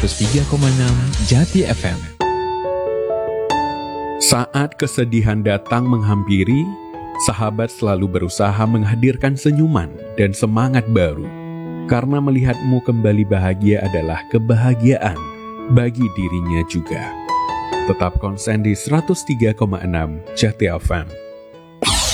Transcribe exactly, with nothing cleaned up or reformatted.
seratus tiga koma enam Jati F M. Saat kesedihan datang menghampiri, sahabat selalu berusaha menghadirkan senyuman dan semangat baru. Karena melihatmu kembali bahagia adalah kebahagiaan bagi dirinya juga. Tetap konsen di seratus tiga koma enam Jati F M.